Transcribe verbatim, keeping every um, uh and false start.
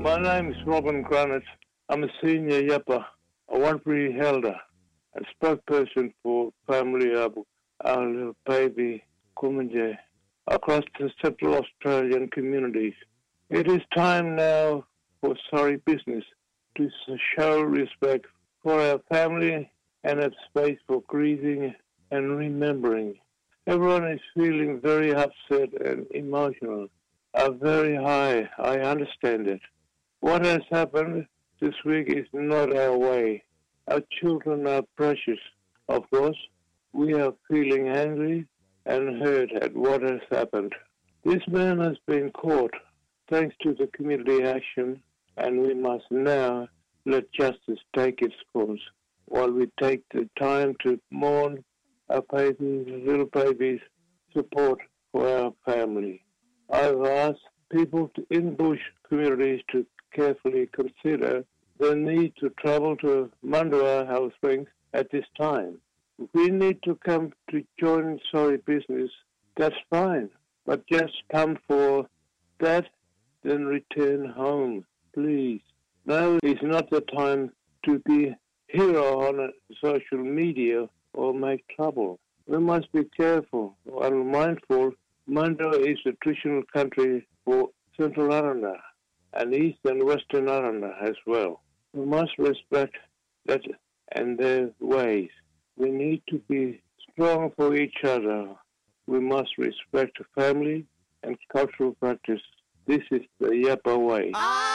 My name is Robin Granite. I'm a senior Yapa, a Wanpri elder, and spokesperson for family of our little baby Kumanjay across the Central Australian communities. It is time now for sorry business to show respect for our family and have space for grieving and remembering. Everyone is feeling very upset and emotional, are very high. I understand it. What has happened this week is not our way. Our children are precious, of course. We are feeling angry and hurt at what has happened. This man has been caught thanks to the community action, and we must now let justice take its course while we take the time to mourn our babies, little babies' support for our family. I've asked people to, in bush communities to carefully consider the need to travel to Mandurah Health Springs at this time. If we need to come to join sorry business, that's fine. But just come for that, then return home, please. Now is not the time to be hero on social media or make trouble. We must be careful and mindful. Mandurah is a traditional country for Central Aranda and East and Western Aranda as well. We must respect that and their ways. We need to be strong for each other. We must respect family and cultural practice. This is the Yapa way.